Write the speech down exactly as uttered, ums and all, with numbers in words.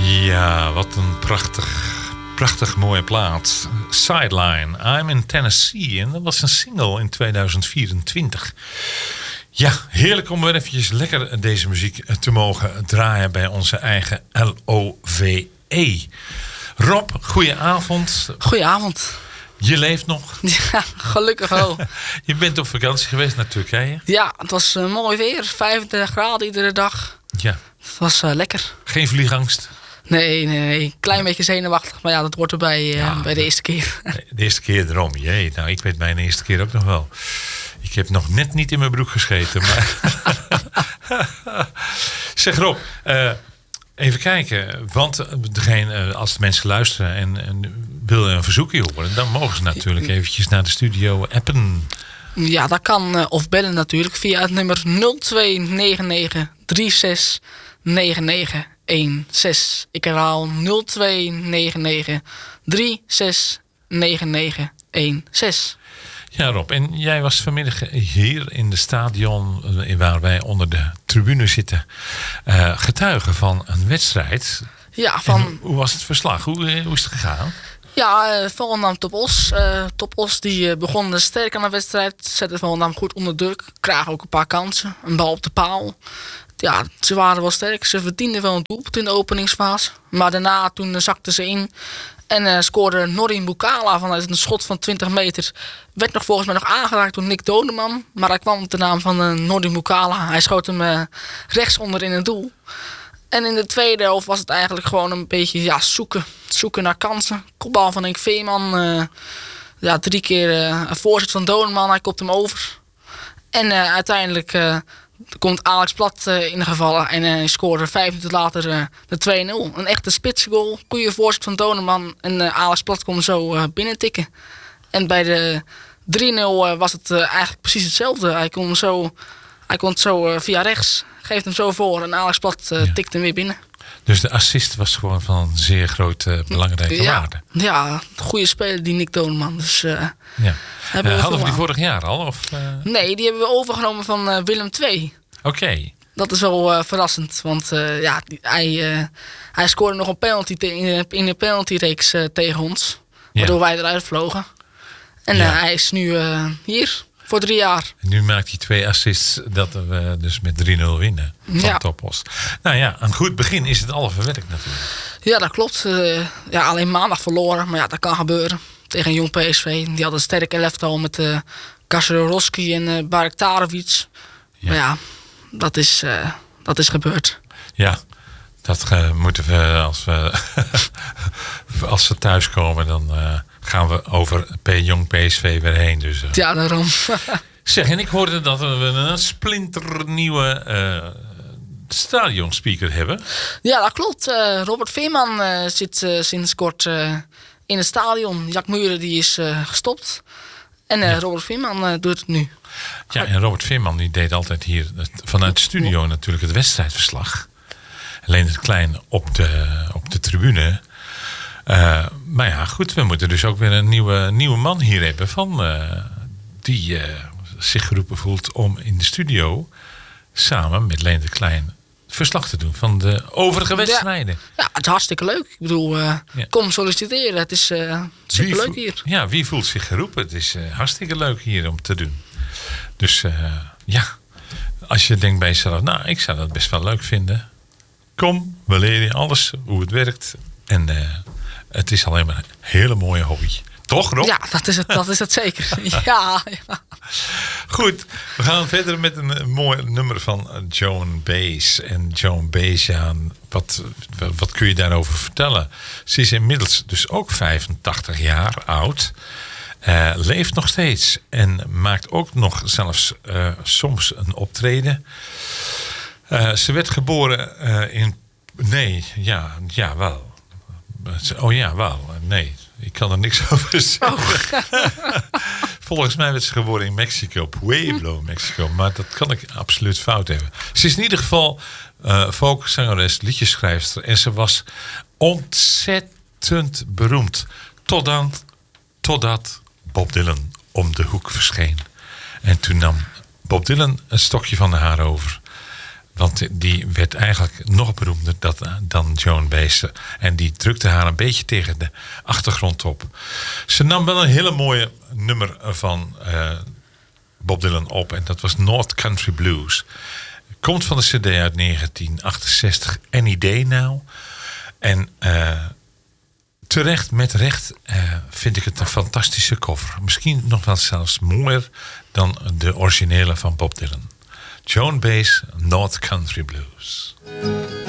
Ja, wat een prachtig, prachtig mooie plaat. Sideline, I'm in Tennessee. En dat was een single in tweeduizend vierentwintig. Ja, heerlijk om weer eventjes lekker deze muziek te mogen draaien bij onze eigen L O V E. Rob, goedenavond. Goedenavond. Je leeft nog? Ja, gelukkig wel. Je bent op vakantie geweest naar Turkije? Ja, het was uh, mooi weer. vijfendertig graden iedere dag. Ja. Het was uh, lekker. Geen vliegangst? Nee, nee, nee. Klein beetje zenuwachtig. Maar ja, dat wordt erbij uh, ja, bij de eerste keer. De eerste keer erom. Jee, nou, ik weet mijn eerste keer ook nog wel. Ik heb nog net niet in mijn broek gescheten. Maar zeg Rob, uh, even kijken. Want degene, als de mensen luisteren en, en willen een verzoekje horen, dan mogen ze natuurlijk eventjes naar de studio appen. Ja, dat kan. Uh, of bellen natuurlijk via het nummer nul twee negen negen drie zes negen negen een zes. Ik herhaal nul twee negen negen drie zes negen negen een zes. Ja, Rob, en jij was vanmiddag hier in de stadion, waar wij onder de tribune zitten, uh, getuige van een wedstrijd. Ja, van... Hoe, hoe was het verslag? Hoe, hoe is het gegaan? Ja, uh, Volendam Top Os. Uh, Top Os die uh, begon sterk aan de wedstrijd. Zette Volendam goed onder druk. Kragen ook een paar kansen. Een bal op de paal. Ja, ze waren wel sterk. Ze verdienden wel een doelpunt in de openingsfase. Maar daarna, toen zakten ze in. En uh, scoorde Norrin Bukala vanuit een schot van twintig meter. Werd nog volgens mij nog aangeraakt door Nick Doneman. Maar hij kwam op de naam van uh, Norrin Bukala. Hij schoot hem uh, rechtsonder in het doel. En in de tweede helft was het eigenlijk gewoon een beetje ja, zoeken. Zoeken naar kansen. Kopbal van Henk Veerman. Uh, ja, drie keer uh, een voorzet van Doneman. Hij kopt hem over. En uh, uiteindelijk uh, komt Alex Plat uh, ingevallen. En hij uh, scoorde vijf minuten later uh, de twee nul. Een echte spitsgoal. Goede voorzet van Doneman. En uh, Alex Plat kon zo uh, binnentikken. En bij de drie nul uh, was het uh, eigenlijk precies hetzelfde. Hij kon, zo, hij kon het zo uh, via rechts. Geeft hem zo voor. En Alex Plat uh, ja. tikt hem weer binnen. Dus de assist was gewoon van zeer grote uh, belangrijke ja, waarde. Ja, goede speler die Nick Doneman. Dus, uh, ja. hebben we uh, hadden we die aan. vorig jaar al? Of, uh... Nee, die hebben we overgenomen van uh, Willem twee. Oké. Okay. Dat is wel uh, verrassend. Want uh, ja, die, hij, uh, hij scoorde nog een penalty te, in, in de penaltyreeks uh, tegen ons. Waardoor ja. wij eruit vlogen. En ja. uh, hij is nu uh, hier. Voor drie jaar. En nu maakt hij twee assists dat we dus met drie nul winnen van ja. Top Os. Nou ja, een goed begin is het al verwerkt natuurlijk. Ja, dat klopt. Uh, ja, alleen maandag verloren. Maar ja, dat kan gebeuren. Tegen een jong P S V. Die had een sterke elftal met uh, Kaczorowski en uh, Barektarovic. Ja. Maar ja, dat is, uh, dat is gebeurd. Ja, dat uh, moeten we als we als ze thuiskomen dan... Uh, gaan we over P jong P S V weer heen. Dus, uh. Ja, daarom. Zeg, en ik hoorde dat we een splinternieuwe uh, stadionspeaker hebben. Ja, dat klopt. Uh, Robert Veerman uh, zit uh, sinds kort uh, in het stadion. Jack Muren die is uh, gestopt. En uh, ja. Robert Veerman uh, doet het nu. Ja, en Robert Veerman die deed altijd hier vanuit de studio natuurlijk het wedstrijdverslag. Alleen het klein op de, op de tribune... Uh, maar ja, goed, we moeten dus ook weer een nieuwe, nieuwe man hier hebben van, uh, die uh, zich geroepen voelt om in de studio samen met Leen de Klein verslag te doen van de overige wedstrijden. Ja, ja het is hartstikke leuk. Ik bedoel, uh, ja. kom solliciteren. Het is uh, superleuk voelt, hier. Ja, wie voelt zich geroepen? Het is uh, hartstikke leuk hier om te doen. Dus uh, ja, als je denkt bij jezelf, nou, ik zou dat best wel leuk vinden. Kom, we leren je alles, hoe het werkt. En... Uh, het is alleen maar een hele mooie hobby. Toch, Rob? Ja, dat is het, dat is het zeker. ja, ja. Goed, we gaan verder met een, een mooi nummer van Joan Baez. En Joan Baez, ja, wat, wat kun je daarover vertellen? Ze is inmiddels dus ook vijfentachtig jaar oud. Uh, leeft nog steeds. En maakt ook nog zelfs uh, soms een optreden. Uh, ze werd geboren uh, in... Nee, ja, ja, wel. Oh ja, wel. Nee, ik kan er niks over zeggen. Oh. Volgens mij werd ze geboren in Mexico, Pueblo, Mexico. Maar dat kan ik absoluut fout hebben. Ze is in ieder geval uh, folkzangeres, liedjeschrijfster. En ze was ontzettend beroemd. Totdat, totdat Bob Dylan om de hoek verscheen. En toen nam Bob Dylan een stokje van haar over. Want die werd eigenlijk nog beroemder dat, dan Joan Baez. En die drukte haar een beetje tegen de achtergrond op. Ze nam wel een hele mooie nummer van uh, Bob Dylan op. En dat was North Country Blues. Komt van de cd uit negentien achtenzestig. Any Day Now. En uh, terecht, met recht, uh, vind ik het een fantastische cover. Misschien nog wel zelfs mooier dan de originele van Bob Dylan. Joan Baez, North Country Blues.